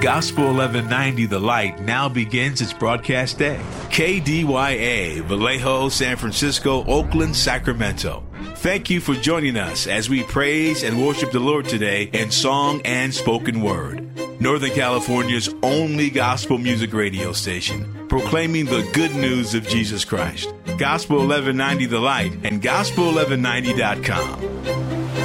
Gospel 1190 The Light now begins its broadcast day. KDYA, Vallejo, San Francisco, Oakland, Sacramento. Thank you for joining us as we praise and worship the Lord today in song and spoken word. Northern California's only gospel music radio station, proclaiming the good news of Jesus Christ. Gospel 1190 The Light and Gospel1190.com.